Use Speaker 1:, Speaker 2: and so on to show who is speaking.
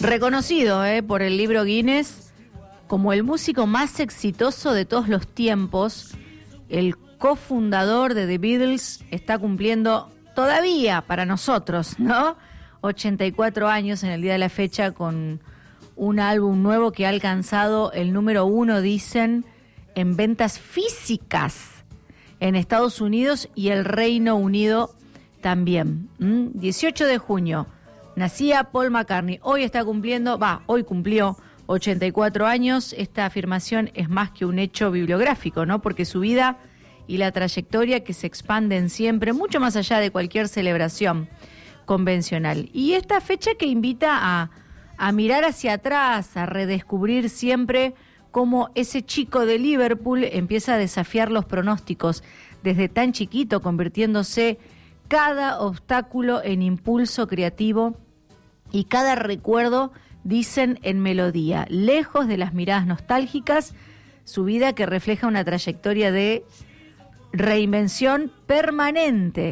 Speaker 1: Reconocido por el libro Guinness como el músico más exitoso de todos los tiempos, el cofundador de The Beatles está cumpliendo todavía para nosotros, ¿no? 84 años en el día de la fecha con un álbum nuevo que ha alcanzado el número 1, dicen, en ventas físicas en Estados Unidos y el Reino Unido también. 18 de junio nacía Paul McCartney. Hoy cumplió 84 años. Esta afirmación es más que un hecho bibliográfico, ¿no? Porque su vida y la trayectoria que se expanden siempre, mucho más allá de cualquier celebración convencional. Y esta fecha que invita a mirar hacia atrás, a redescubrir siempre cómo ese chico de Liverpool empieza a desafiar los pronósticos desde tan chiquito, convirtiéndose cada obstáculo en impulso creativo y cada recuerdo, dicen, en melodía. Lejos de las miradas nostálgicas, su vida que refleja una trayectoria de reinvención permanente.